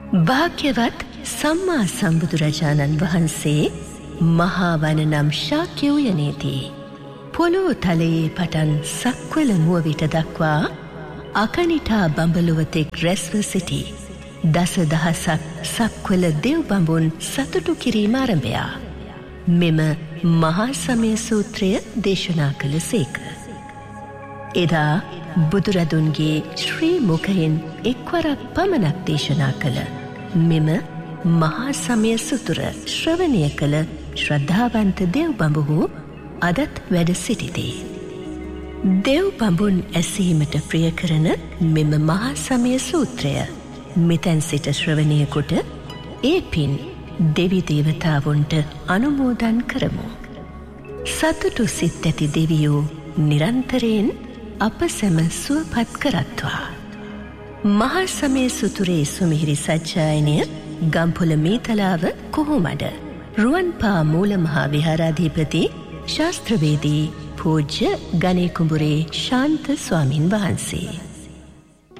භාග්‍යවත් සම්මා සම්බුදුරජාණන් වහන්සේ මහා වන නම් ශාක්‍ය උයනේදී පොළොව තලයේ පටන් සක්වල මුව විට දක්වා අකනිටා බඹලොවතෙක් රැස්ව සිටි දස දහසක් සක්වල දෙව් බඹුන් සතුටු කිරීම ආරම්භයා මෙම මහා සමය සූත්‍රය දේශනා කළ සේක. එදා බුදුරදුන්ගේ ශ්‍රී මුඛයෙන් එක්වරක් පමණක් දේශනා කළ මෙම මහා සමය සූත්‍ර ශ්‍රවණය කළ ශ්‍රද්ධාවන්ත දෙව් බඹහු අදත් වැඩ සිටිති. දෙව් බඹුන් ඇසීමට ප්‍රිය කරන මෙම මහා සමය සූත්‍රය මෙතැන් සිට ශ්‍රවණය කොට ඒ පින් දෙවි දේවතාවුන්ට අනුමෝදන් කරමු. සතුටු සිත් ඇති දෙවියෝ නිරන්තරයෙන් අප සැම සුවපත් කරත්වා. මහා සමය සූත්‍රයේ සුමිහිරි සජ්ජායනය ගම්පොළ මීතලාව කොහොමඩ රුවන්පා මූල මහා විහාරාධිපති ශාස්ත්‍රවේදී පූජ්‍ය ගණේකුඹුරේ ශාන්ත ස්වාමින් වහන්සේ